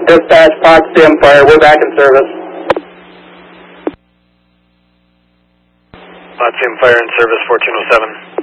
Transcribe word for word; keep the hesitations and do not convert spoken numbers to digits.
Dispatch, Potsdam Fire, we're back in service. Potsdam Fire in service, fourteen oh seven.